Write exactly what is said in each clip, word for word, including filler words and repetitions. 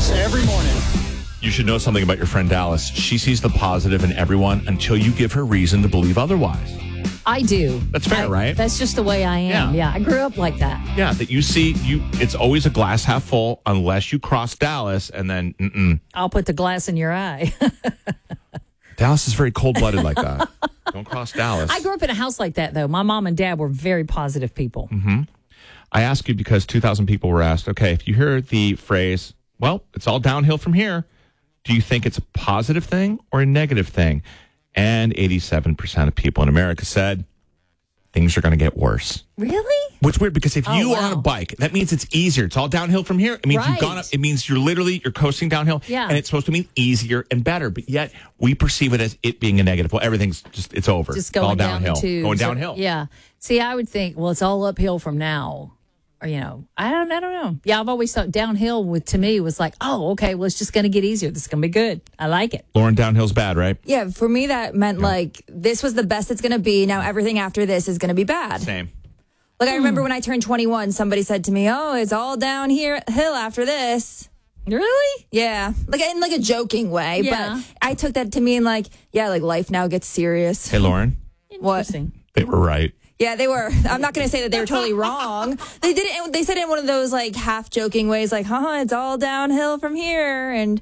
Dallas every morning. You should know something about your friend Dallas. She sees the positive in everyone until you give her reason to believe otherwise. I do. That's fair, I, right? That's just the way I am. Yeah. Yeah. I grew up like that. Yeah, that you see, you. It's always a glass half full unless you cross Dallas, and then mm-mm. I'll put the glass in your eye. Dallas is very cold-blooded like that. Don't cross Dallas. I grew up in a house like that, though. My mom and dad were very positive people. Mm-hmm. I ask you because two thousand people were asked, okay, if you hear the phrase, well, it's all downhill from here, do you think it's a positive thing or a negative thing? And eighty-seven percent of people in America said things are going to get worse. Really? Which is weird because if Oh, you wow. are on a bike, that means it's easier. It's all downhill from here. It means you've Right. gone up. It means you're literally, you're coasting downhill. Yeah. And it's supposed to mean easier and better. But yet we perceive it as it being a negative. Well, everything's just, it's over. Just It's all going down downhill. the tubes. Going downhill. Yeah. See, I would think, well, it's all uphill from now. Or, you know, I don't, I don't know. Yeah, I've always thought downhill with to me was like, oh, okay, well, it's just going to get easier. This is going to be good. I like it. Lauren, downhill's bad, right? Yeah, for me, that meant like this was the best it's going to be. Now everything after this is going to be bad. Same. Like I remember when I turned twenty-one, somebody said to me, "Oh, it's all down here hill after this." Really? Yeah, like in like a joking way, Yeah. but I took that to mean like, yeah, like life now gets serious. Hey, Lauren, What? Interesting. they were right. Yeah, they were. I'm not going to say that they were totally wrong. They did it. They said it in one of those like half joking ways, like, "Huh, it's all downhill from here," and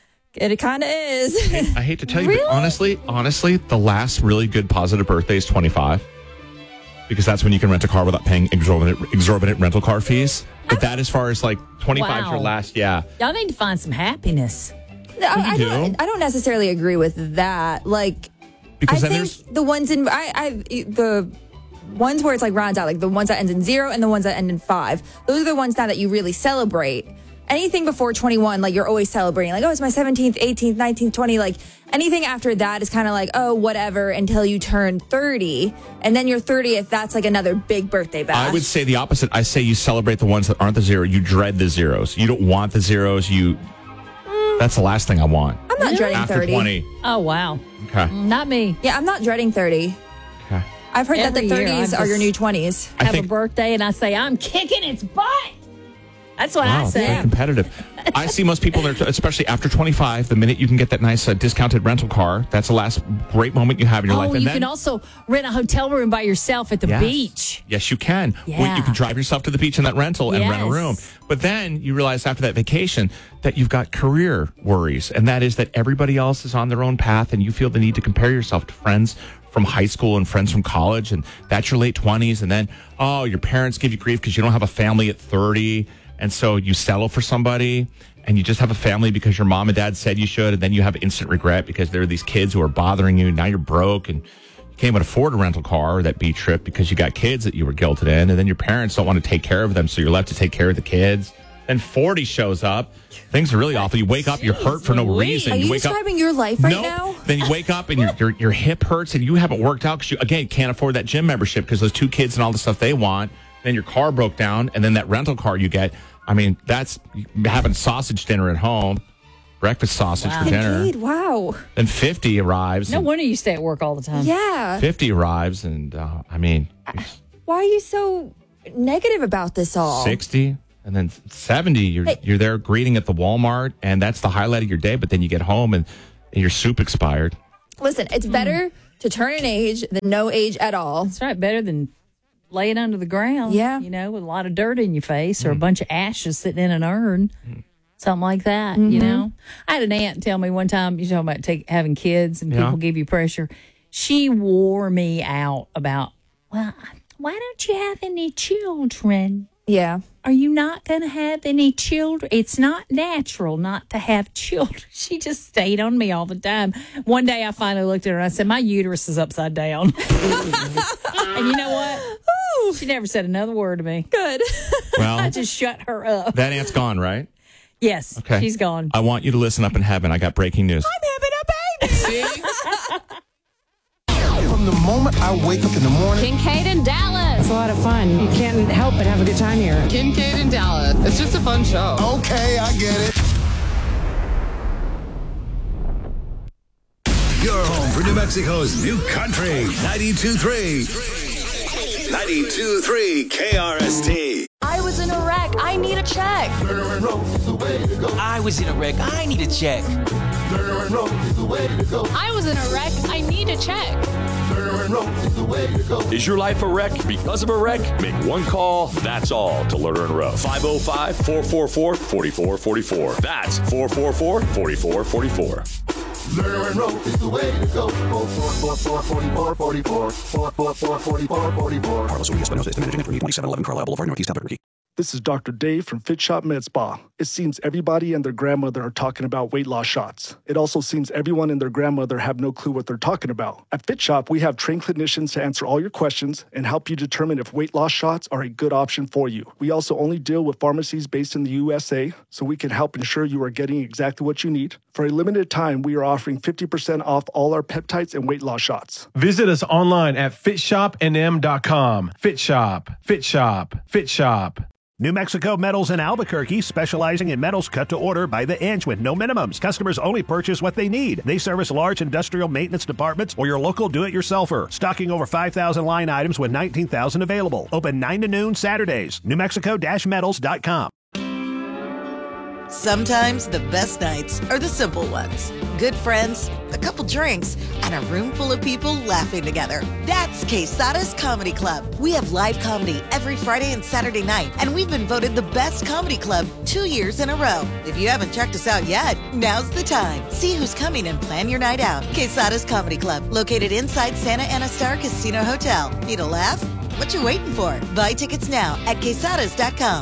it kind of is. I hate to tell you, Really? but honestly, honestly, the last really good positive birthday is twenty-five. Because that's when you can rent a car without paying exorbitant, exorbitant rental car fees. But that, as far as like twenty-five is your Wow. last, yeah. Y'all need to find some happiness. I, I do. don't. I don't necessarily agree with that. Like, Because I then think there's the ones in I, I the ones where it's like rounds out, like the ones that end in zero and the ones that end in five. Those are the ones now that you really celebrate. Anything before twenty-one, like you're always celebrating. Like, oh, it's my seventeenth, eighteenth, nineteenth, twentieth. Like anything after that is kind of like, oh, whatever, until you turn thirty. And then your thirtieth, that's like another big birthday bash. I would say the opposite. I say you celebrate the ones that aren't the zero. You dread the zeros. You don't want the zeros. You. That's the last thing I want. I'm not dreading After thirty. twenty. Oh, wow. Okay. Not me. Yeah, I'm not dreading thirty. Okay. I've heard Every that the year, thirties I'm are your just- new twenties. I Have think- a birthday and I say, I'm kicking its butt. That's what Wow, I say. very competitive. I see most people, there, especially after twenty-five, the minute you can get that nice uh, discounted rental car, that's the last great moment you have in your Oh, life. And you then, can also rent a hotel room by yourself at the Yes. beach. Yes, you can. Well, Yeah. you can drive yourself to the beach in that rental and rent a Yes. room. But then you realize after that vacation that you've got career worries. And that is that everybody else is on their own path and you feel the need to compare yourself to friends from high school and friends from college. And that's your late twenties. And then, oh, your parents give you grief because you don't have a family at thirty. And so you settle for somebody and you just have a family because your mom and dad said you should. And then you have instant regret because there are these kids who are bothering you. Now you're broke and you can't even afford a rental car or that beach trip because you got kids that you were guilted in. And then your parents don't want to take care of them. So you're left to take care of the kids. Then forty shows up. Things are really awful. You wake up, you're hurt for no Louise. reason. Are you wake up. describing your life right No. now? Then you wake up and your, your your hip hurts and you haven't worked out because you, again, can't afford that gym membership because those two kids and all the stuff they want. Then your car broke down and then that rental car you get. I mean, that's having sausage dinner at home, breakfast sausage Wow. for dinner. Indeed, wow. Then fifty arrives. No and wonder you stay at work all the time. Yeah. fifty arrives and, uh, I mean, Why are you so negative about this all? sixty. And then seventy, you're Hey. you're there greeting at the Walmart, and that's the highlight of your day. But then you get home and your soup expired. Listen, it's better to turn an age than no age at all. That's right. Better than laying under the ground. Yeah. You know, with a lot of dirt in your face or a bunch of ashes sitting in an urn. Something like that, you know. I had an aunt tell me one time, you're talking about take, having kids and Yeah. people give you pressure. She wore me out about, well, why don't you have any children? Yeah. Are you not going to have any children? It's not natural not to have children. She just stayed on me all the time. One day I finally looked at her and I said, my uterus is upside down. And you know what? She never said another word to me. Good. Well, I just shut her up. that aunt's gone, right? Yes, Okay. she's gone. I want you to listen up in heaven. I got breaking news. Having a baby. From the moment I wake up in the morning, Kincaid in Dallas. It's a lot of fun. You can't help but have a good time here. Kincaid in Dallas. It's just a fun show. okay, I get it. Your home for New Mexico's new country. ninety-two point three. ninety-two point three K R S T. I was in a wreck. I need a check. Lerner and Rowe is the way to go. I was in a wreck. I need a check. Lerner and Rowe is the way to go. I was in a wreck. I need a check. Lerner and Rowe is the way to go. Is your life a wreck because of a wreck? Make one call, that's all, to Lerner and Rowe. five oh five, four four four, four four four four. That's four four four, four four four four. Lerner and Rowe is the way to go. four four four, four four four four. four four four, four four four four. Carlos Ruiz Espinosa, Estate Management, twenty-seven eleven Carlisle Boulevard, Northeast Albuquerque. This is Doctor Dave from Fit Shop Med Spa. It seems everybody and their grandmother are talking about weight loss shots. It also seems everyone and their grandmother have no clue what they're talking about. At Fit Shop, we have trained clinicians to answer all your questions and help you determine if weight loss shots are a good option for you. We also only deal with pharmacies based in the U S A, so we can help ensure you are getting exactly what you need. For a limited time, we are offering fifty percent off all our peptides and weight loss shots. Visit us online at fit shop n m dot com. Fit Shop, Fit Shop, Fit Shop. New Mexico Metals in Albuquerque, specializing in metals cut to order by the inch with no minimums. Customers only purchase what they need. They service large industrial maintenance departments or your local do-it-yourselfer. Stocking over five thousand line items with nineteen thousand available. Open nine to noon Saturdays. New Mexico metals dot com. Sometimes the best nights are the simple ones. Good friends, a couple drinks, and a room full of people laughing together. That's Quesada's Comedy Club. We have live comedy every Friday and Saturday night, and we've been voted the best comedy club two years in a row. If you haven't checked us out yet, now's the time. See who's coming and plan your night out. Quesada's Comedy Club, located inside Santa Ana Star Casino Hotel. Need a laugh? What you waiting for? Buy tickets now at quesadas dot com.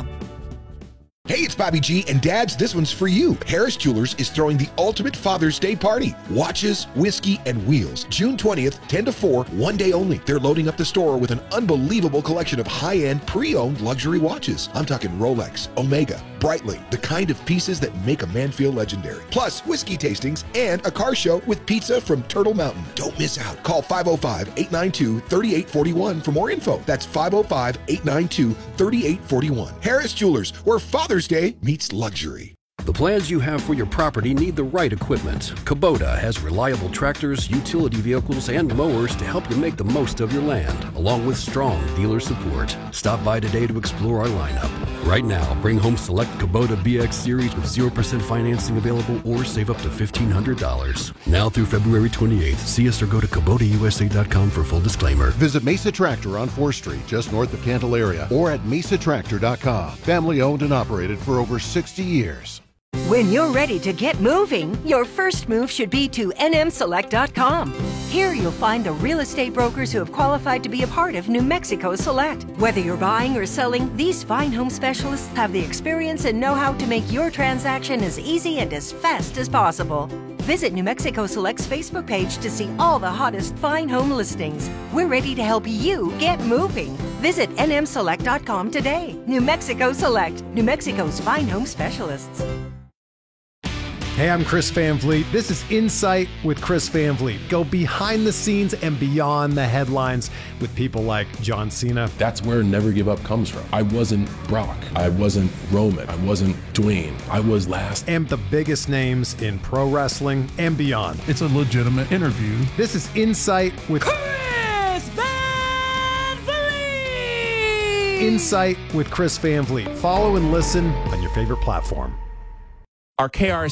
Hey, it's Bobby G, and Dads, this one's for you. Harris Jewelers is throwing the ultimate Father's Day party. Watches, whiskey, and wheels. June twentieth, ten to four, one day only. They're loading up the store with an unbelievable collection of high-end, pre-owned luxury watches. I'm talking Rolex, Omega, Breitling, the kind of pieces that make a man feel legendary. Plus, whiskey tastings and a car show with pizza from Turtle Mountain. Don't miss out. Call five oh five, eight nine two, three eight four one for more info. That's five oh five, eight nine two, three eight four one. Harris Jewelers, where Father's Day meets luxury. The plans you have for your property need the right equipment. Kubota has reliable tractors, utility vehicles, and mowers to help you make the most of your land, along with strong dealer support. Stop by today to explore our lineup. Right now, bring home select Kubota B X Series with zero percent financing available or save up to fifteen hundred dollars. Now through February twenty-eighth, see us or go to Kubota U S A dot com for full disclaimer. Visit Mesa Tractor on fourth Street, just north of Candelaria, or at mesa tractor dot com. Family owned and operated for over sixty years. When you're ready to get moving, your first move should be to N M select dot com. Here you'll find the real estate brokers who have qualified to be a part of New Mexico Select. Whether you're buying or selling, these fine home specialists have the experience and know-how to make your transaction as easy and as fast as possible. Visit New Mexico Select's Facebook page to see all the hottest fine home listings. We're ready to help you get moving. Visit N M select dot com today. New Mexico Select, New Mexico's fine home specialists. Hey, I'm Chris Van Vliet. This is Insight with Chris Van Vliet. Go behind the scenes and beyond the headlines with people like John Cena. That's where Never Give Up comes from. I wasn't Brock. I wasn't Roman. I wasn't Dwayne. I was last. And the biggest names in pro wrestling and beyond. It's a legitimate interview. This is Insight with Chris Van Vliet. Insight with Chris Van Vliet. Follow and listen on your favorite platform. Our K R